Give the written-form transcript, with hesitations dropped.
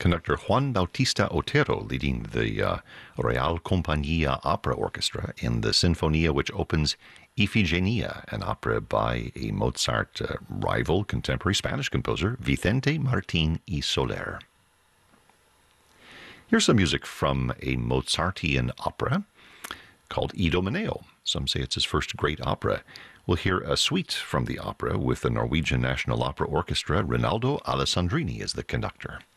conductor Juan Bautista Otero leading the Real Compañía Opera Orchestra in the Sinfonia which opens Ifigenia, an opera by a Mozart rival contemporary Spanish composer, Vicente Martín y Soler. Here's some music from a Mozartian opera called Idomeneo. Some say it's his first great opera. We'll hear a suite from the opera with the Norwegian National Opera Orchestra. Rinaldo Alessandrini is the conductor.